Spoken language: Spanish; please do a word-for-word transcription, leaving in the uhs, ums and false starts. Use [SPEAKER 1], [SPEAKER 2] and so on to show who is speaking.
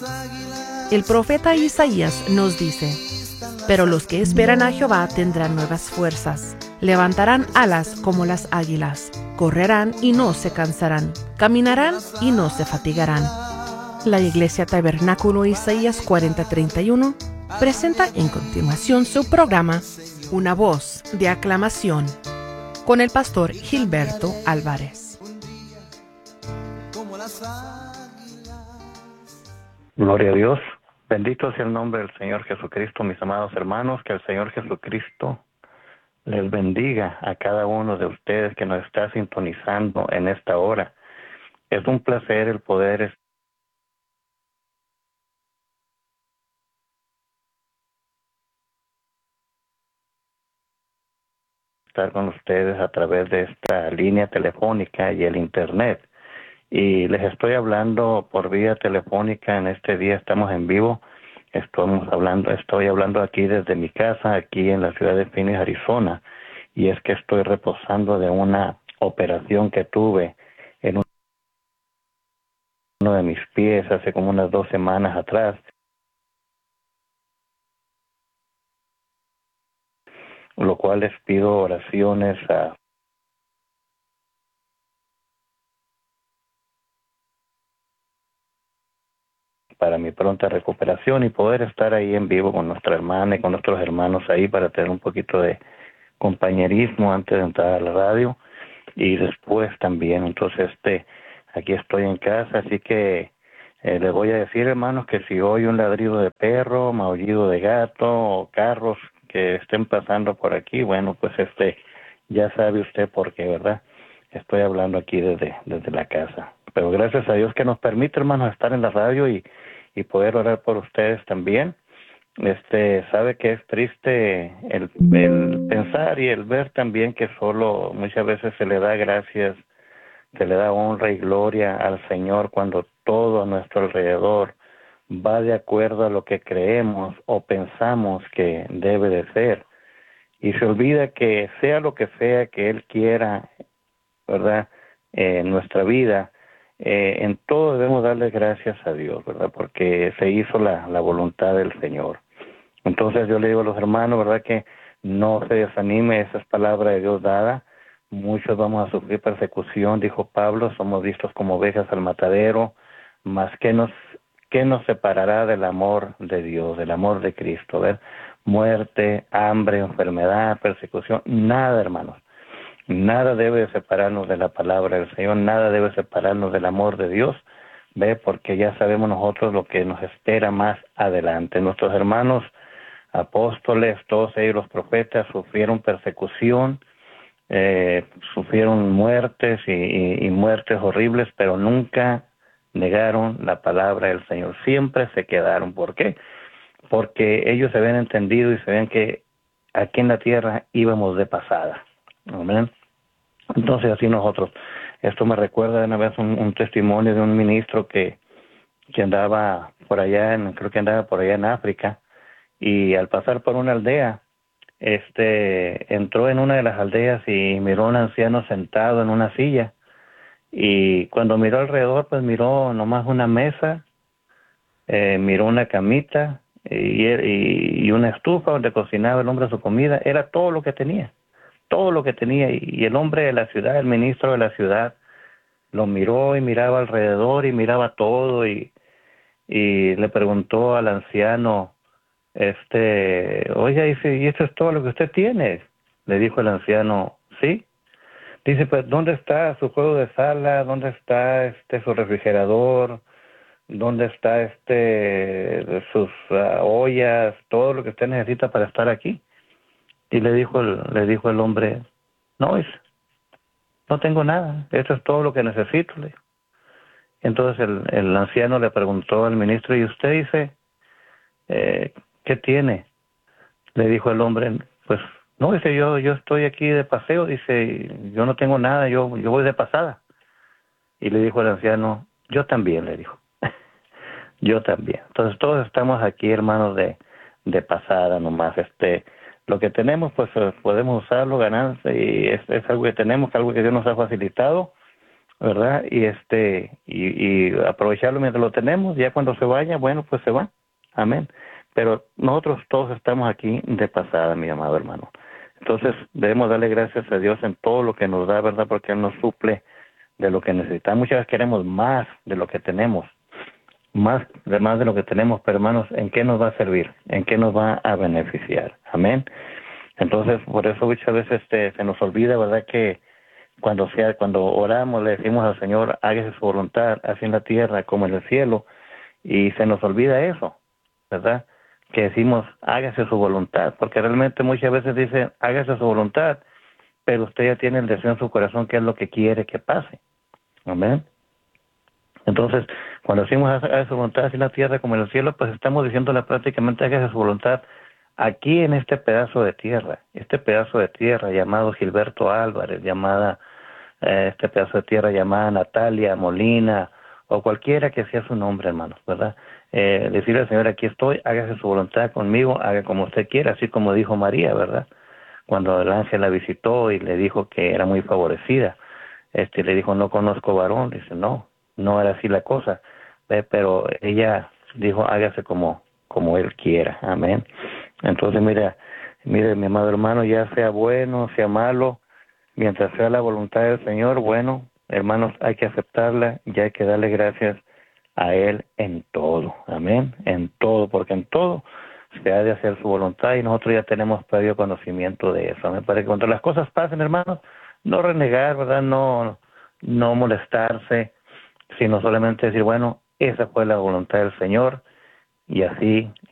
[SPEAKER 1] El profeta Isaías nos dice: pero los que esperan a Jehová tendrán nuevas fuerzas, levantarán alas como las águilas, correrán y no se cansarán, caminarán y no se fatigarán. La Iglesia Tabernáculo Isaías cuarenta treinta y uno presenta en continuación su programa Una voz de aclamación con el pastor Gilberto Álvarez.
[SPEAKER 2] Gloria a Dios. Bendito sea el nombre del Señor Jesucristo, mis amados hermanos. Que el Señor Jesucristo les bendiga a cada uno de ustedes que nos está sintonizando en esta hora. Es un placer el poder estar con ustedes a través de esta línea telefónica y el internet. Y les estoy hablando por vía telefónica en este día. Estamos en vivo. Estamos hablando, estoy hablando aquí desde mi casa, aquí en la ciudad de Phoenix, Arizona. Y es que estoy reposando de una operación que tuve en uno de mis pies hace como unas dos semanas atrás. Lo cual les pido oraciones a para mi pronta recuperación y poder estar ahí en vivo con nuestra hermana y con nuestros hermanos ahí para tener un poquito de compañerismo antes de entrar a la radio y después también. Entonces, este, aquí estoy en casa, así que eh, les voy a decir, hermanos, que si oye un ladrido de perro, maullido de gato o carros que estén pasando por aquí, bueno, pues este, ya sabe usted por qué, ¿verdad? Estoy hablando aquí desde, desde la casa. Pero gracias a Dios que nos permite, hermanos, estar en la radio y, y poder orar por ustedes también. Este, sabe que es triste el, el pensar y el ver también que solo muchas veces se le da gracias, se le da honra y gloria al Señor cuando todo a nuestro alrededor va de acuerdo a lo que creemos o pensamos que debe de ser. Y se olvida que sea lo que sea que Él quiera, ¿verdad? Eh, en nuestra vida, eh, en todo debemos darle gracias a Dios, ¿verdad? Porque se hizo la, la voluntad del Señor. Entonces yo le digo a los hermanos, ¿verdad? Que no se desanime, esa es palabra de Dios dada. Muchos vamos a sufrir persecución, dijo Pablo, somos vistos como ovejas al matadero, mas ¿qué nos, qué nos separará del amor de Dios, del amor de Cristo? ¿Ver? Muerte, hambre, enfermedad, persecución, nada, hermanos. Nada debe separarnos de la palabra del Señor, nada debe separarnos del amor de Dios, ve, porque ya sabemos nosotros lo que nos espera más adelante. Nuestros hermanos apóstoles, todos ellos los profetas, sufrieron persecución, eh, sufrieron muertes y, y, y muertes horribles, pero nunca negaron la palabra del Señor, siempre se quedaron. ¿Por qué? Porque ellos se habían entendido y se ven que aquí en la tierra íbamos de pasada. Amén. Entonces así nosotros, esto me recuerda de una vez un, un testimonio de un ministro que, que andaba por allá, en, creo que andaba por allá en África, y al pasar por una aldea, este, entró en una de las aldeas y miró a un anciano sentado en una silla, y cuando miró alrededor, pues miró nomás una mesa, eh, miró una camita y, y, y una estufa donde cocinaba el hombre su comida, era todo lo que tenía. Todo lo que tenía, y el hombre de la ciudad, el ministro de la ciudad, lo miró y miraba alrededor y miraba todo y, y le preguntó al anciano, este, oiga, dice, ¿y esto es todo lo que usted tiene? Le dijo el anciano, sí. Dice, pues, ¿dónde está su juego de sala? ¿Dónde está este su refrigerador? ¿Dónde está este sus uh, ollas? Todo lo que usted necesita para estar aquí. Y le dijo el, le dijo el hombre, no, es, no tengo nada, eso es todo lo que necesito. Le dijo. Entonces el, el anciano le preguntó al ministro, ¿y usted dice, eh, qué tiene? Le dijo el hombre, pues, no, dice, yo, yo estoy aquí de paseo, dice, yo no tengo nada, yo, yo voy de pasada. Y le dijo el anciano, yo también, le dijo, yo también. Entonces todos estamos aquí, hermanos, de, de pasada nomás, este... Lo que tenemos, pues podemos usarlo, ganancia, y es, es algo que tenemos, algo que Dios nos ha facilitado, ¿verdad? Y este y, y aprovecharlo mientras lo tenemos, ya cuando se vaya, bueno, pues se va. Amén. Pero nosotros todos estamos aquí de pasada, mi amado hermano. Entonces, debemos darle gracias a Dios en todo lo que nos da, ¿verdad? Porque Él nos suple de lo que necesitamos. Muchas veces queremos más de lo que tenemos, más de más de lo que tenemos, pero hermanos, ¿en qué nos va a servir? ¿En qué nos va a beneficiar? Amén. Entonces, por eso muchas veces este, se nos olvida, ¿verdad? Que cuando sea, cuando oramos, le decimos al Señor, hágase su voluntad, así en la tierra como en el cielo, y se nos olvida eso, ¿verdad? Que decimos, hágase su voluntad, porque realmente muchas veces dice, hágase su voluntad, pero usted ya tiene el deseo en su corazón, que es lo que quiere que pase. Amén. Entonces, cuando decimos hágase su voluntad así en la tierra como en el cielo, pues estamos diciéndole prácticamente hágase su voluntad aquí en este pedazo de tierra, este pedazo de tierra llamado Gilberto Álvarez, llamada eh, este pedazo de tierra llamada Natalia Molina, o cualquiera que sea su nombre, hermanos, ¿verdad? Eh, decirle al Señor, aquí estoy, hágase su voluntad conmigo, haga como usted quiera, así como dijo María, ¿verdad? Cuando el ángel la visitó y le dijo que era muy favorecida, este le dijo, no conozco varón, dice, no, no era así la cosa, ¿ve? Pero ella dijo, hágase como, como él quiera, amén. Entonces, mira, mire, mi amado hermano, ya sea bueno, sea malo, mientras sea la voluntad del Señor, bueno, hermanos, hay que aceptarla y hay que darle gracias a Él en todo, amén, en todo, porque en todo se ha de hacer su voluntad y nosotros ya tenemos previo conocimiento de eso, amén, para que cuando las cosas pasen, hermanos, no renegar, ¿verdad?, no, no molestarse, sino solamente decir, bueno, esa fue la voluntad del Señor y así